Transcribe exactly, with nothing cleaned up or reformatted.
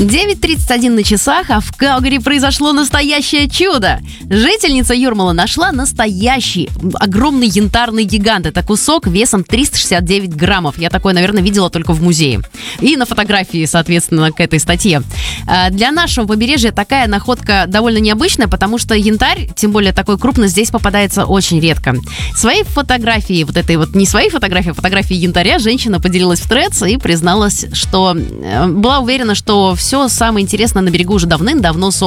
девять тридцать один на часах, а в Калгари произошло настоящее чудо. Жительница Юрмалы нашла настоящий огромный янтарный гигант. Это кусок весом триста шестьдесят девять граммов. Я такое, наверное, видела только в музее. И на фотографии, соответственно, к этой статье. Для нашего побережья такая находка довольно необычная, потому что янтарь, тем более такой крупный, здесь попадается очень редко. Своей фотографией, вот этой вот не своей фотографией, а фотографией янтаря, женщина поделилась в Threads и призналась, что была уверена, что все самое интересное на берегу уже давным-давно собрано.